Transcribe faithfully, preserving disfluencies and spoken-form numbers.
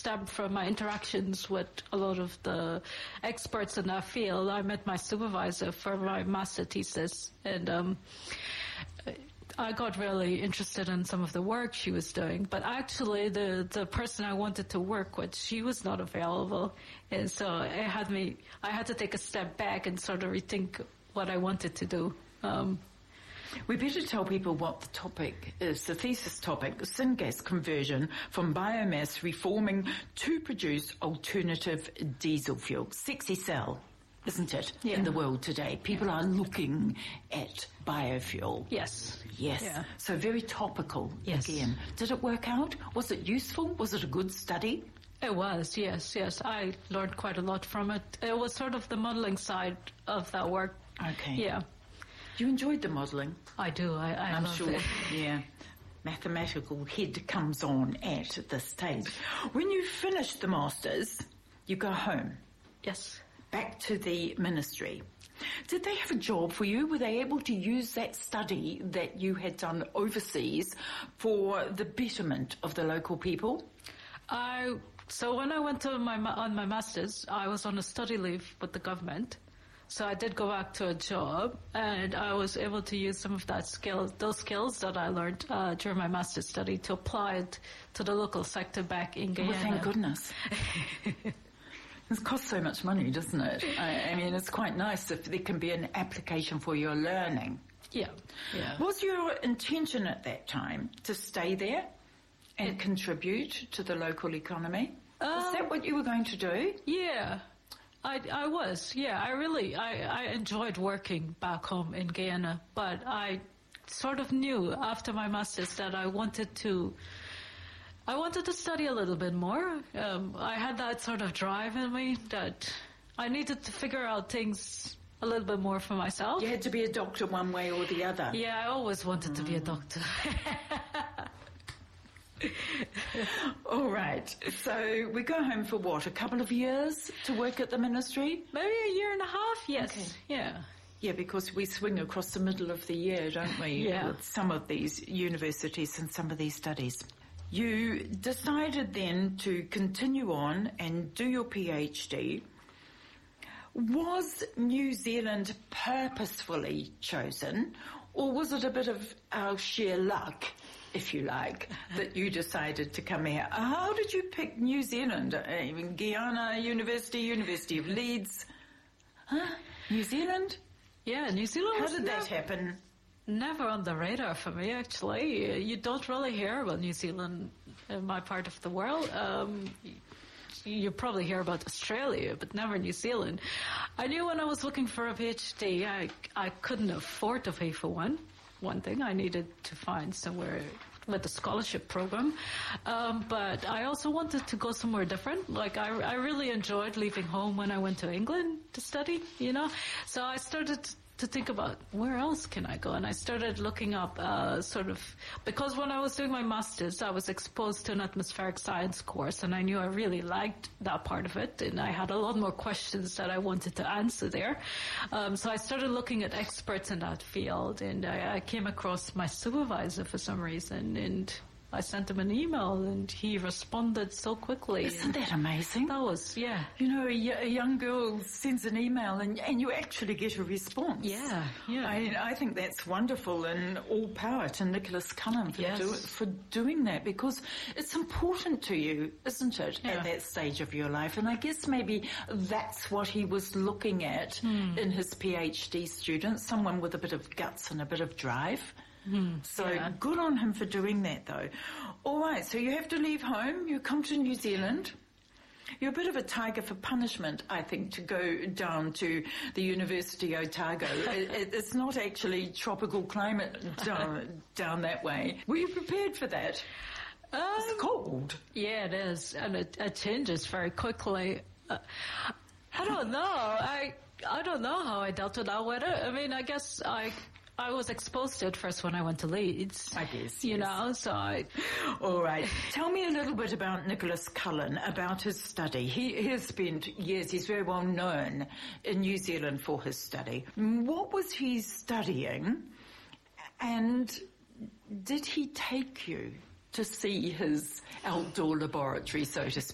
stemmed from my interactions with a lot of the experts in that field. I met my supervisor for my master thesis, and um, I got really interested in some of the work she was doing. But actually, the, the person I wanted to work with, she was not available. And so it had me, I had to take a step back and sort of rethink what I wanted to do. Um, We better tell people what the topic is, the thesis topic, syngas conversion from biomass reforming to produce alternative diesel fuel. Sexy sell, isn't it, yeah. in the world today? People yeah. are looking at biofuel. Yes. Yes. Yeah. So very topical yes. again. Did it work out? Was it useful? Was it a good study? It was, yes, yes. I learned quite a lot from it. It was sort of the modeling side of that work. Okay. Yeah. You enjoyed the modelling? I do. I, I I'm love sure. it. Yeah. Mathematical head comes on at this stage. When you finish the masters, you go home. Yes. Back to the ministry. Did they have a job for you? Were they able to use that study that you had done overseas for the betterment of the local people? I so when I went to my on my masters, I was on a study leave with the government. So I did go back to a job, and I was able to use some of that skill, those skills that I learned uh, during my master's study to apply it to the local sector back in Guyana. Well, thank goodness. It costs so much money, doesn't it? I, I mean, it's quite nice if there can be an application for your learning. Yeah, yeah. Was your intention at that time to stay there and it, contribute to the local economy? Um, Is that what you were going to do? Yeah. I, I was, yeah. I really, I, I enjoyed working back home in Guyana, but I sort of knew after my master's that I wanted to, I wanted to study a little bit more. Um, I had that sort of drive in me that I needed to figure out things a little bit more for myself. You had to be a doctor one way or the other. Yeah, I always wanted mm. to be a doctor. All right. So we go home for what, a couple of years to work at the ministry? Maybe a year and a half, yes. Okay. Yeah. Yeah, because we swing across the middle of the year, don't we? Yeah. With some of these universities and some of these studies. You decided then to continue on and do your PhD. Was New Zealand purposefully chosen, or was it a bit of our sheer luck, if you like, that you decided to come here? How did you pick New Zealand? I mean, Guyana University, University of Leeds. Huh? New Zealand? Yeah, New Zealand. How was did never, that happen? Never on the radar for me, actually. You don't really hear about New Zealand in my part of the world. Um, you probably hear about Australia, but never New Zealand. I knew when I was looking for a PhD, I, I couldn't afford to pay for one. One thing, I needed to find somewhere with a scholarship program. Um, but I also wanted to go somewhere different. Like, I, I really enjoyed leaving home when I went to England to study, you know. So I started to think about where else can I go, and I started looking up uh, sort of, because when I was doing my master's I was exposed to an atmospheric science course, and I knew I really liked that part of it, and I had a lot more questions that I wanted to answer there. Um, so I started looking at experts in that field, and I, I came across my supervisor for some reason, and I sent him an email, and he responded so quickly. Isn't that amazing? That was, yeah. You know, a, a young girl sends an email, and, and you actually get a response. Yeah, yeah. I, I think that's wonderful, and all power to Nicholas Cullen for, yes. do, for doing that, because it's important to you, isn't it, yeah. at that stage of your life? And I guess maybe that's what he was looking at mm. in his PhD students, someone with a bit of guts and a bit of drive. Mm, so yeah. good on him for doing that, though. All right, so you have to leave home. You come to New Zealand. You're a bit of a tiger for punishment, I think, to go down to the University of Otago. it, it, it's not actually tropical climate down, down that way. Were you prepared for that? Um, it's cold. Yeah, it is, and it, it changes very quickly. Uh, I don't know. I I don't know how I dealt with that weather. I mean, I guess I... I was exposed to it first when I went to Leeds. I guess, You yes. know, so I... All right. Tell me a little bit about Nicholas Cullen, about his study. He, he has spent years, he's very well known in New Zealand for his study. What was he studying, and did he take you to see his outdoor laboratory, so to speak?